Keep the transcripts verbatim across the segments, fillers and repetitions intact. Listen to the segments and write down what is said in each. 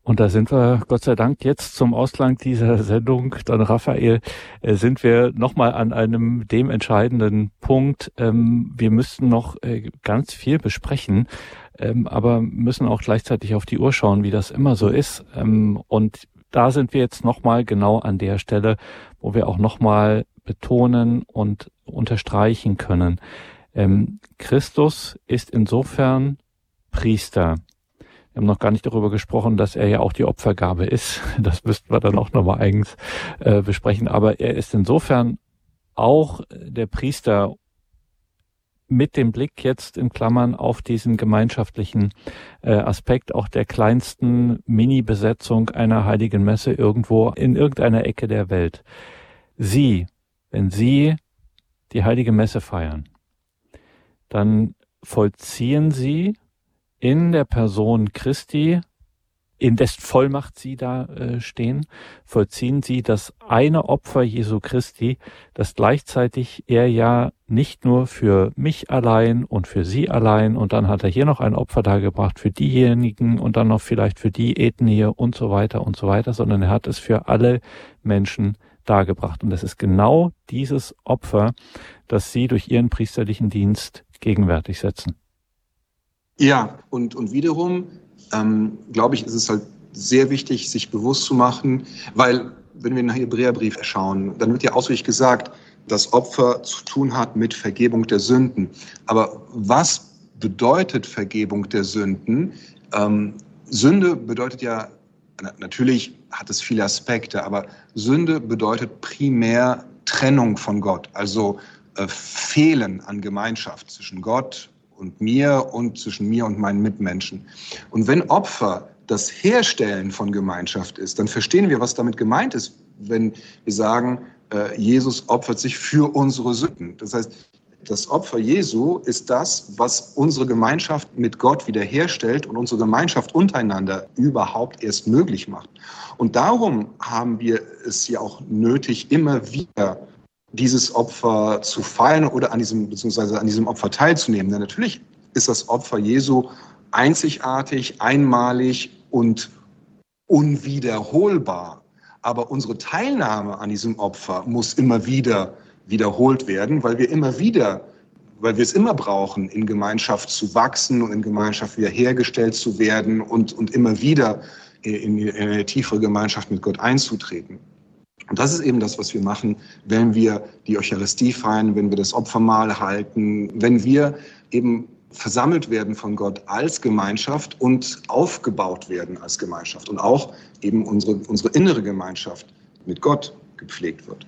Und da sind wir, Gott sei Dank, jetzt zum Ausklang dieser Sendung, Don Raphael, äh, sind wir nochmal an einem dem entscheidenden Punkt. Ähm, wir müssten noch äh, ganz viel besprechen, ähm, aber müssen auch gleichzeitig auf die Uhr schauen, wie das immer so ist. Ähm, und da sind wir jetzt nochmal genau an der Stelle, wo wir auch nochmal betonen und unterstreichen können. Ähm, Christus ist insofern Priester. Wir haben noch gar nicht darüber gesprochen, dass er ja auch die Opfergabe ist. Das müssten wir dann auch nochmal eigens äh, besprechen. Aber er ist insofern auch der Priester mit dem Blick jetzt in Klammern auf diesen gemeinschaftlichen äh, Aspekt auch der kleinsten Mini-Besetzung einer heiligen Messe irgendwo in irgendeiner Ecke der Welt. Sie, wenn Sie die heilige Messe feiern, dann vollziehen Sie in der Person Christi, in dessen Vollmacht Sie da äh, stehen, vollziehen Sie das eine Opfer Jesu Christi, das gleichzeitig er ja nicht nur für mich allein und für Sie allein und dann hat er hier noch ein Opfer dargebracht für diejenigen und dann noch vielleicht für die Ethnie und so weiter und so weiter, sondern er hat es für alle Menschen dargebracht. Und es ist genau dieses Opfer, das Sie durch Ihren priesterlichen Dienst gegenwärtig setzen. Ja, und, und wiederum, ähm, glaube ich, ist es halt sehr wichtig, sich bewusst zu machen, weil, wenn wir in den Hebräerbrief schauen, dann wird ja ausdrücklich gesagt, dass Opfer zu tun hat mit Vergebung der Sünden. Aber was bedeutet Vergebung der Sünden? Ähm, Sünde bedeutet ja, natürlich hat es viele Aspekte, aber Sünde bedeutet primär Trennung von Gott, also äh, Fehlen an Gemeinschaft zwischen Gott und mir und zwischen mir und meinen Mitmenschen. Und wenn Opfer das Herstellen von Gemeinschaft ist, dann verstehen wir, was damit gemeint ist, wenn wir sagen, äh, Jesus opfert sich für unsere Sünden. Das heißt, das Opfer Jesu ist das, was unsere Gemeinschaft mit Gott wiederherstellt und unsere Gemeinschaft untereinander überhaupt erst möglich macht. Und darum haben wir es ja auch nötig, immer wieder dieses Opfer zu feiern oder an diesem, beziehungsweise an diesem Opfer teilzunehmen. Denn natürlich ist das Opfer Jesu einzigartig, einmalig und unwiederholbar. Aber unsere Teilnahme an diesem Opfer muss immer wieder wiederholt werden, weil wir immer wieder, weil wir es immer brauchen, in Gemeinschaft zu wachsen und in Gemeinschaft wiederhergestellt zu werden und, und immer wieder in, in eine tiefere Gemeinschaft mit Gott einzutreten. Und das ist eben das, was wir machen, wenn wir die Eucharistie feiern, wenn wir das Opfermahl halten, wenn wir eben versammelt werden von Gott als Gemeinschaft und aufgebaut werden als Gemeinschaft und auch eben unsere, unsere innere Gemeinschaft mit Gott gepflegt wird.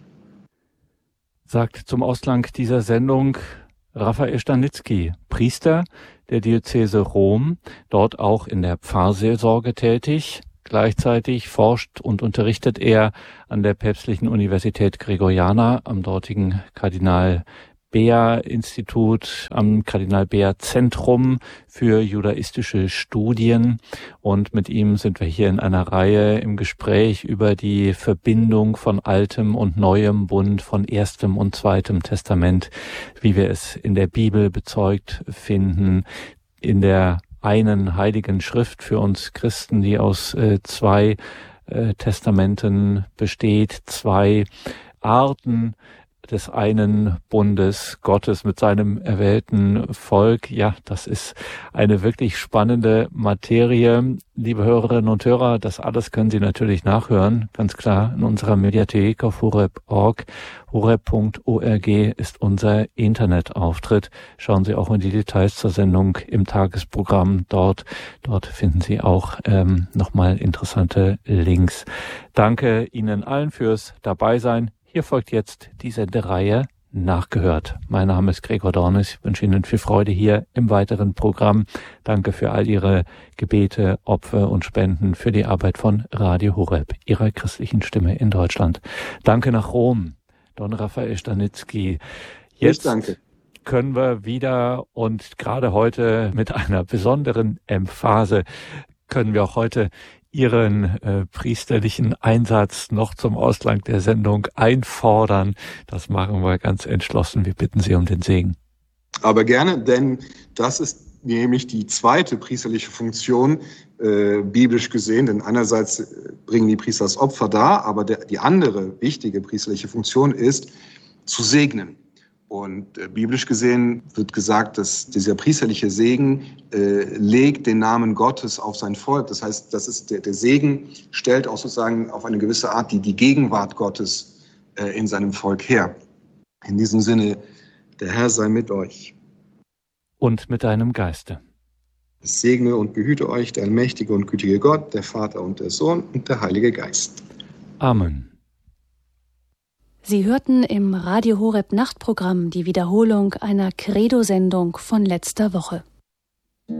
Sagt zum Ausklang dieser Sendung Raphael Stanitzky, Priester der Diözese Rom, dort auch in der Pfarrseelsorge tätig. Gleichzeitig forscht und unterrichtet er an der Päpstlichen Universität Gregoriana am dortigen Kardinal-Beer-Institut, am Kardinal-Beer-Zentrum für judaistische Studien. Und mit ihm sind wir hier in einer Reihe im Gespräch über die Verbindung von Altem und Neuem Bund, von Erstem und Zweitem Testament, wie wir es in der Bibel bezeugt finden, in der einen heiligen Schrift für uns Christen, die aus äh, zwei äh, Testamenten besteht, zwei Arten des einen Bundes Gottes mit seinem erwählten Volk. Ja, das ist eine wirklich spannende Materie. Liebe Hörerinnen und Hörer, das alles können Sie natürlich nachhören, ganz klar in unserer Mediathek auf horeb punkt org. horeb punkt org ist unser Internetauftritt. Schauen Sie auch in die Details zur Sendung im Tagesprogramm dort. Dort finden Sie auch ähm, nochmal interessante Links. Danke Ihnen allen fürs Dabeisein. Hier folgt jetzt die Sendereihe Nachgehört. Mein Name ist Gregor Dornis. Ich wünsche Ihnen viel Freude hier im weiteren Programm. Danke für all Ihre Gebete, Opfer und Spenden für die Arbeit von Radio Horeb, Ihrer christlichen Stimme in Deutschland. Danke nach Rom, Don Raphael Stanitzky. Jetzt danke. Können wir wieder und gerade heute mit einer besonderen Emphase können wir auch heute Ihren äh, priesterlichen Einsatz noch zum Ausklang der Sendung einfordern. Das machen wir ganz entschlossen. Wir bitten Sie um den Segen. Aber gerne, denn das ist nämlich die zweite priesterliche Funktion, äh, biblisch gesehen. Denn einerseits bringen die Priester das Opfer dar, aber der, die andere wichtige priesterliche Funktion ist, zu segnen. Und äh, biblisch gesehen wird gesagt, dass dieser priesterliche Segen äh, legt den Namen Gottes auf sein Volk. Das heißt, das ist der, der Segen stellt auch sozusagen auf eine gewisse Art die, die Gegenwart Gottes äh, in seinem Volk her. In diesem Sinne, der Herr sei mit euch. Und mit deinem Geiste. Es segne und behüte euch der allmächtige und gütige Gott, der Vater und der Sohn und der Heilige Geist. Amen. Sie hörten im Radio Horeb Nachtprogramm die Wiederholung einer Credo-Sendung von letzter Woche.